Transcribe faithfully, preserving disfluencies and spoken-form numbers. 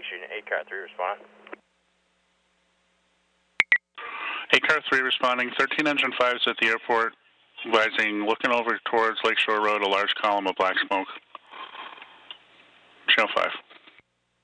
Lakeshore Unit eight, car three responding. eight, car three responding. thirteen engine five is at the airport, advising looking over towards Lakeshore Road, a large column of black smoke. Channel five.